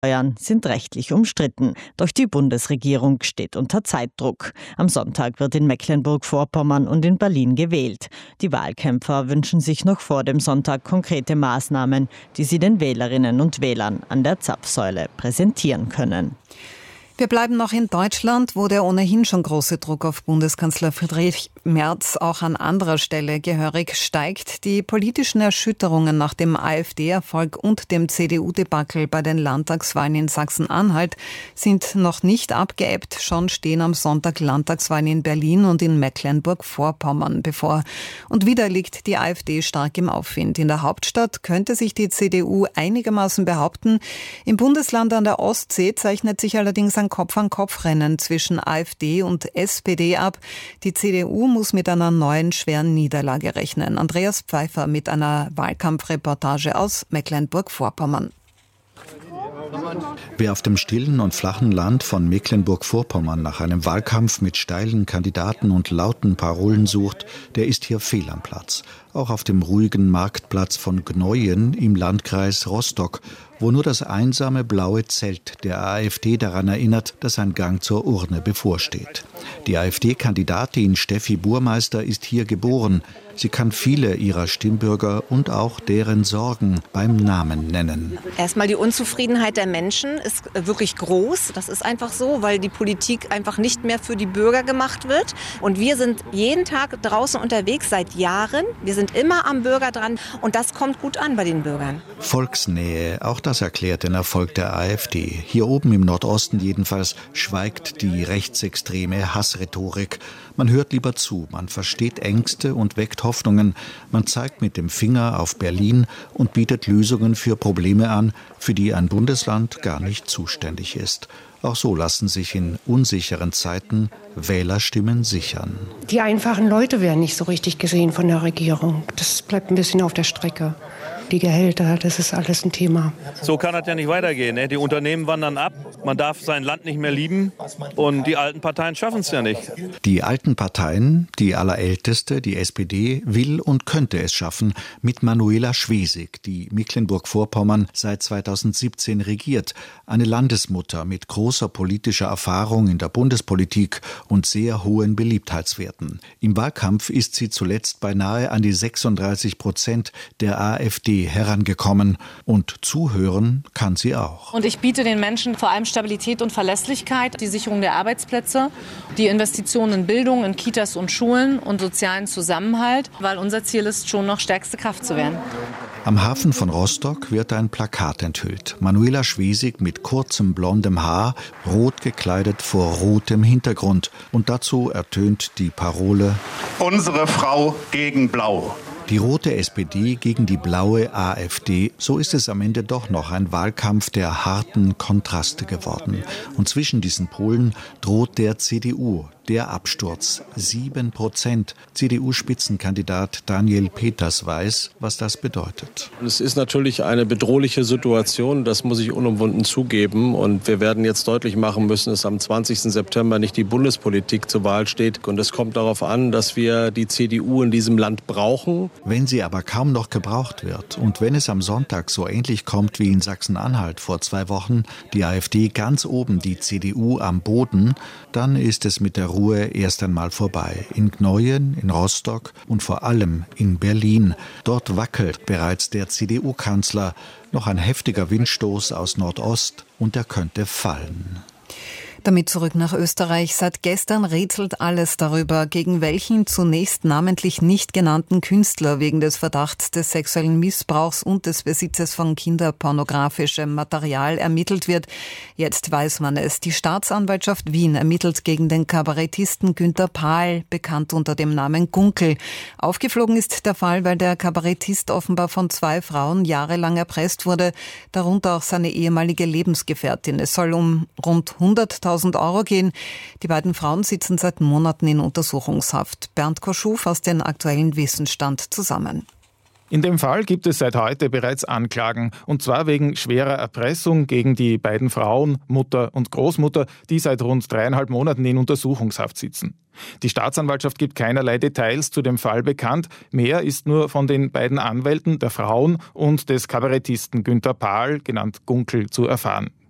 sind rechtlich umstritten. Doch die Bundesregierung steht unter Zeitdruck. Am Sonntag wird in Mecklenburg-Vorpommern und in Berlin gewählt. Die Wahlkämpfer wünschen sich noch vor dem Sonntag konkrete Maßnahmen, die sie den Wählerinnen und Wählern an der Zapfsäule präsentieren können. Wir bleiben noch in Deutschland, wo der ohnehin schon große Druck auf Bundeskanzler Friedrich Merz auch an anderer Stelle gehörig steigt. Die politischen Erschütterungen nach dem AfD-Erfolg und dem CDU-Debakel bei den Landtagswahlen in Sachsen-Anhalt sind noch nicht abgeebbt. Schon stehen am Sonntag Landtagswahlen in Berlin und in Mecklenburg-Vorpommern bevor. Und wieder liegt die AfD stark im Aufwind. In der Hauptstadt könnte sich die CDU einigermaßen behaupten. Im Bundesland an der Ostsee zeichnet sich allerdings ein Kopf-an-Kopf-Rennen zwischen AfD und SPD ab. Die CDU muss mit einer neuen schweren Niederlage rechnen. Andreas Pfeiffer mit einer Wahlkampfreportage aus Mecklenburg-Vorpommern. Wer auf dem stillen und flachen Land von Mecklenburg-Vorpommern nach einem Wahlkampf mit steilen Kandidaten und lauten Parolen sucht, der ist hier fehl am Platz. Auch auf dem ruhigen Marktplatz von Gneuien im Landkreis Rostock, wo nur das einsame blaue Zelt der AfD daran erinnert, dass ein Gang zur Urne bevorsteht. Die AfD-Kandidatin Steffi Burmeister ist hier geboren. Sie kann viele ihrer Stimmbürger und auch deren Sorgen beim Namen nennen. Erstmal die Unzufriedenheit der Menschen ist wirklich groß. Das ist einfach so, weil die Politik einfach nicht mehr für die Bürger gemacht wird. Und wir sind jeden Tag draußen unterwegs seit Jahren. Wir sind immer am Bürger dran und das kommt gut an bei den Bürgern. Volksnähe, auch das erklärt den Erfolg der AfD. Hier oben im Nordosten jedenfalls schweigt die rechtsextreme Hassrhetorik. Man hört lieber zu, man versteht Ängste und weckt Hoffnungen. Man zeigt mit dem Finger auf Berlin und bietet Lösungen für Probleme an, für die ein Bundesland gar nicht zuständig ist. Auch so lassen sich in unsicheren Zeiten Wählerstimmen sichern. Die einfachen Leute werden nicht so richtig gesehen von der Regierung. Das bleibt ein bisschen auf der Strecke. Die Gehälter, das ist alles ein Thema. So kann das ja nicht weitergehen. Ne? Die Unternehmen wandern ab, man darf sein Land nicht mehr lieben und die alten Parteien schaffen es ja nicht. Die alten Parteien, die allerälteste, die SPD, will und könnte es schaffen mit Manuela Schwesig, die Mecklenburg-Vorpommern seit 2017 regiert. Eine Landesmutter mit großer politischer Erfahrung in der Bundespolitik und sehr hohen Beliebtheitswerten. Im Wahlkampf ist sie zuletzt beinahe an die 36% der AfD herangekommen und zuhören kann sie auch. Und ich biete den Menschen vor allem Stabilität und Verlässlichkeit, die Sicherung der Arbeitsplätze, die Investitionen in Bildung, in Kitas und Schulen und sozialen Zusammenhalt, weil unser Ziel ist, schon noch stärkste Kraft zu werden. Am Hafen von Rostock wird ein Plakat enthüllt. Manuela Schwesig mit kurzem blondem Haar, rot gekleidet vor rotem Hintergrund. Und dazu ertönt die Parole: Unsere Frau gegen Blau. Die rote SPD gegen die blaue AfD, so ist es am Ende doch noch ein Wahlkampf der harten Kontraste geworden. Und zwischen diesen Polen droht der CDU der Absturz. 7%. CDU-Spitzenkandidat Daniel Peters weiß, was das bedeutet. Es ist natürlich eine bedrohliche Situation, das muss ich unumwunden zugeben. Und wir werden jetzt deutlich machen müssen, dass am 20. September nicht die Bundespolitik zur Wahl steht. Und es kommt darauf an, dass wir die CDU in diesem Land brauchen. Wenn sie aber kaum noch gebraucht wird und wenn es am Sonntag so ähnlich kommt wie in Sachsen-Anhalt vor 2 Wochen, die AfD ganz oben, die CDU am Boden, dann ist es mit der Ruhe erst einmal vorbei. In Gneuien, in Rostock und vor allem in Berlin. Dort wackelt bereits der CDU-Kanzler. Noch ein heftiger Windstoß aus Nordost und er könnte fallen. Damit zurück nach Österreich. Seit gestern rätselt alles darüber, gegen welchen zunächst namentlich nicht genannten Künstler wegen des Verdachts des sexuellen Missbrauchs und des Besitzes von kinderpornografischem Material ermittelt wird. Jetzt weiß man es. Die Staatsanwaltschaft Wien ermittelt gegen den Kabarettisten Günther Pahl, bekannt unter dem Namen Gunkel. Aufgeflogen ist der Fall, weil der Kabarettist offenbar von 2 Frauen jahrelang erpresst wurde, darunter auch seine ehemalige Lebensgefährtin. Es soll um rund 100.000 Euro gehen. Die beiden Frauen sitzen seit Monaten in Untersuchungshaft. Bernd Koschuh fasst den aktuellen Wissensstand zusammen. In dem Fall gibt es seit heute bereits Anklagen, und zwar wegen schwerer Erpressung gegen die beiden Frauen, Mutter und Großmutter, die seit rund 3,5 Monaten in Untersuchungshaft sitzen. Die Staatsanwaltschaft gibt keinerlei Details zu dem Fall bekannt. Mehr ist nur von den beiden Anwälten der Frauen und des Kabarettisten Günther Pahl, genannt Gunkel, zu erfahren.